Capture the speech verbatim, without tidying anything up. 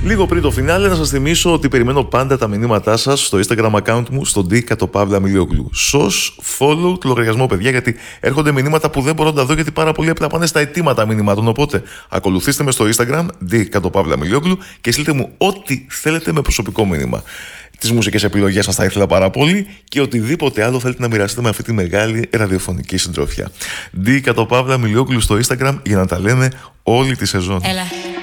Λίγο πριν το φινάλε, να σας θυμίσω ότι περιμένω πάντα τα μηνύματά σας στο Instagram account μου, στο D Κατοπαύλα Μιλιόγλου. Σως follow το λογαριασμό, παιδιά, γιατί έρχονται μηνύματα που δεν μπορώ να τα δω, γιατί πάρα πολλοί απλά πάνε στα αιτήματα μηνυμάτων. Οπότε ακολουθήστε με στο Instagram, D Κατοπαύλα Μιλιόγλου, και στείλτε μου ό,τι θέλετε με προσωπικό μήνυμα. Τις μουσικές επιλογές σας θα ήθελα πάρα πολύ και οτιδήποτε άλλο θέλετε να μοιραστείτε με αυτή τη μεγάλη ραδιοφωνική συντροφιά. D Κατοπαύλα Μιλιόγλου στο Instagram για να τα λέμε όλη τη σεζόν. Έλα.